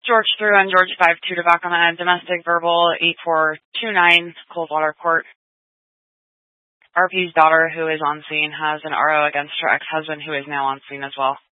George through and George 5-2 to back on the domestic verbal 8429 Coldwater Court. RP's daughter, who is on scene, has an RO against her ex-husband, who is now on scene as well.